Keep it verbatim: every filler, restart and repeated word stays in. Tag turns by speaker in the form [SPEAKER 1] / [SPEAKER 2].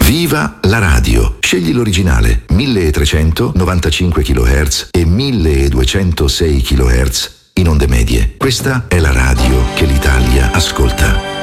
[SPEAKER 1] Viva la radio! Scegli l'originale milletrecentonovantacinque chilohertz e milleduecentosei chilohertz in onde medie. Questa è la radio che l'Italia ascolta.